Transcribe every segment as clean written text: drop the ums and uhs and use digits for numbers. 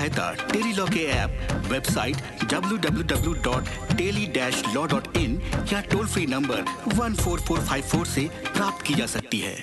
सहायता टेलीलॉ के app, website www.teli-law.in या टोल फ्री नंबर 14454 से प्राप्त की जा सकती है।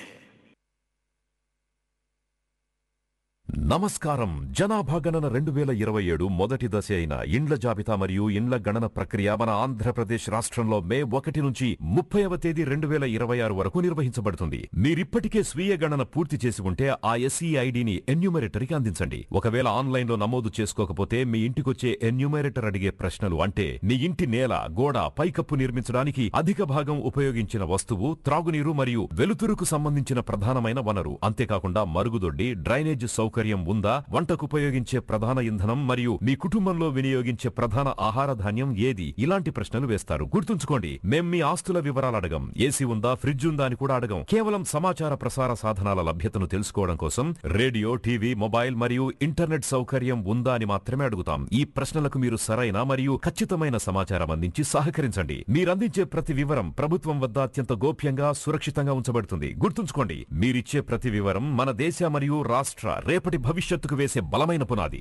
నమస్కారం. జనాభా గణన 2027 మొదటి దశ అయిన ఇండ్ల జాబితా మరియు ఇండ్ల గణన ప్రక్రియ మన ఆంధ్రప్రదేశ్ రాష్ట్రంలో మే 1 నుంచి 30వ తేదీ 2026 వరకు నిర్వహించబడుతుంది. మీరిప్పటికే స్వీయ గణన పూర్తి చేసి ఉంటే ఆ ఎస్ఈ ఐడిని ఎన్యూమరేటర్కి అందించండి. ఒకవేళ ఆన్లైన్లో నమోదు చేసుకోకపోతే మీ ఇంటికొచ్చే ఎన్యూమరేటర్ అడిగే ప్రశ్నలు అంటే మీ ఇంటి నేల, గోడ, పైకప్పు నిర్మించడానికి అధిక భాగం ఉపయోగించిన వస్తువు, త్రాగునీరు మరియు వెలుతురుకు సంబంధించిన ప్రధానమైన వనరు, అంతేకాకుండా మరుగుదొడ్డి, డ్రైనేజ్ సౌకర్యం ఉందా, వంటకు ఉపయోగించే ప్రధాన ఇంధనం మరియు మీ కుటుంబంలో వినియోగించే ప్రధాన ఆహార ధాన్యం ఏది, ఇలాంటి ప్రశ్నలు వేస్తారు. గుర్తుంచుకోండి, మేం మీ ఆస్తుల వివరాలు అడగం. ఏసీ ఉందా, ఫ్రిడ్జ్ ఉందా అని కూడా అడగం. కేవలం సమాచార ప్రసార సాధనాల లభ్యతను తెలుసుకోవడం కోసం రేడియో, టీవీ, మొబైల్ మరియు ఇంటర్నెట్ సౌకర్యం ఉందా అని మాత్రమే అడుగుతాం. ఈ ప్రశ్నలకు మీరు సరైన మరియు ఖచ్చితమైన సమాచారం అందించి సహకరించండి. మీరందించే ప్రతి వివరం ప్రభుత్వం వద్ద అత్యంత గోప్యంగా, సురక్షితంగా ఉంచబడుతుంది. గుర్తుంచుకోండి, మీరిచ్చే ప్రతి వివరం మన దేశ మరియు రాష్ట్ర రేపటి భవిష్యత్తుకు వేసే బలమైన పునాది.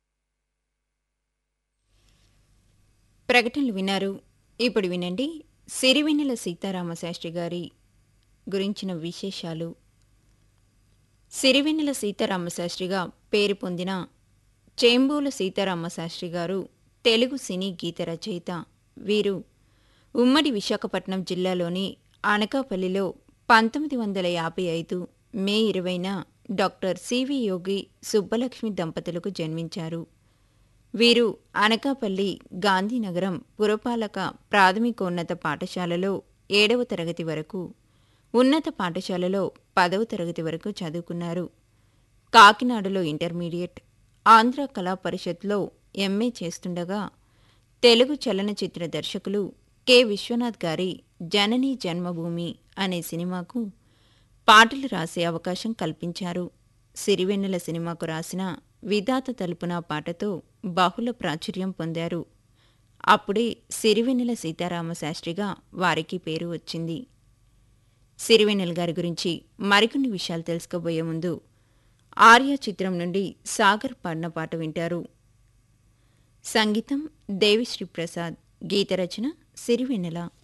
ప్రకటనలు విన్నారు. ఇప్పుడు వినండి సిరివెన్నెల సీతారామశాస్త్రి గారి గురించిన విశేషాలు. సిరివెన్నెల సీతారామశాస్త్రిగా పేరు పొందిన చేంబూల సీతారామశాస్త్రి గారు తెలుగు సినీ గీత రచయిత. వీరు ఉమ్మడి విశాఖపట్నం జిల్లాలోని అనకాపల్లిలో 1955 మే 20న డాక్టర్ సివి యోగి సుబ్బలక్ష్మి దంపతులకు జన్మించారు. వీరు అనకాపల్లి గాంధీనగరం పురపాలక ప్రాథమికోన్నత పాఠశాలలో 7వ తరగతి వరకు, ఉన్నత పాఠశాలలో 10వ తరగతి వరకు చదువుకున్నారు. కాకినాడలో ఇంటర్మీడియట్, ఆంధ్ర కళా పరిషత్లో ఎంఏ చేస్తుండగా తెలుగు చలనచిత్ర దర్శకులు కె విశ్వనాథ్ గారి జననీ జన్మభూమి అనే సినిమాకు పాటలు రాసే అవకాశం కల్పించారు. సిరివెన్నెల సినిమాకు రాసిన విధాత తలుపున పాటతో బహుళ ప్రాచుర్యం పొందారు. అప్పుడే సిరివెన్నెల సీతారామశాస్త్రిగా వారికి పేరు వచ్చింది. సిరివెన్నెల గారి గురించి మరికొన్ని విషయాలు తెలుసుకోబోయే ముందు ఆర్య చిత్రం నుండి సాగర్ పాడిన పాట వింటారు. సంగీతం దేవిశ్రీ ప్రసాద్, గీత రచన సిరివెన్నెల.